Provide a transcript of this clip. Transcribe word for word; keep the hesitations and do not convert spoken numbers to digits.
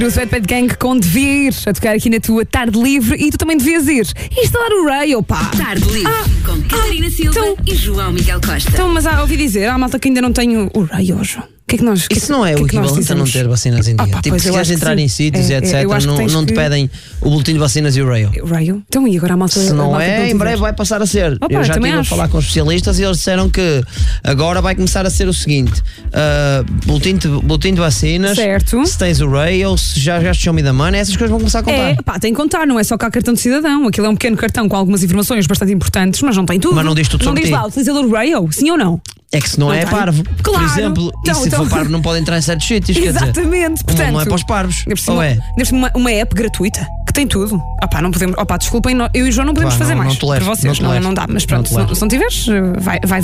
O Sweatpants Gang com devia ir a tocar aqui na tua tarde livre e tu também devias ir e instalar o Rail, pá. Tarde livre Ah, com Catarina ah, Silva então- e João Miguel Costa. Então, mas há, ouvi dizer, há malta que ainda não tem o, o Rail hoje. O que é que nós. Isso não é que o que nós equivalente a não dizemos? ter vacinas em dia. Ah, pá, tipo, pois, se eu queres acho que entrar sim. em sítios É, e é, etcétera, eu acho que não, tens não te que- pedem o boletim de vacinas e o rail. O Rail? Então, e agora a malta. Se a não malta é, que em tiver. breve vai passar a ser. Opa, eu já também estive a acho. falar com os especialistas e eles disseram que agora vai começar a ser o seguinte: uh, boletim, de, boletim de vacinas, Certo. se tens o rail, se já gastas o me da money, essas coisas vão começar a contar. É, pá, tem que contar, não é só cá cartão de cidadão. Aquilo é um pequeno cartão com algumas informações bastante importantes, mas não tem tudo. Mas não diz tudo Não sobre diz ti. lá, utilizador Rail, sim ou não? É que se não, Não é, é tem. parvo. Claro. Por exemplo, Então, e se então- for parvo não pode entrar em certos sítios. Quer dizer, Exatamente, o portanto. mundo não é para os parvos. Ainda por cima- Ou é? ainda por cima uma, uma app gratuita que tem tudo. Opá, não podemos. Opá, desculpem, não- eu e o João não podemos Pá, fazer não- mais. não tolero, por vocês, não não, tolero. não dá. Mas Não pronto, se não, tolero. se não tiveres, vai, vai